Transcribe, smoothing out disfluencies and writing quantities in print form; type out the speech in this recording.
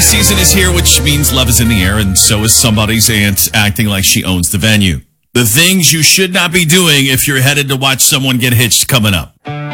season is here, which means love is in the air, and so is somebody's aunt acting like she owns the venue. The things you should not be doing if you're headed to watch someone get hitched coming up.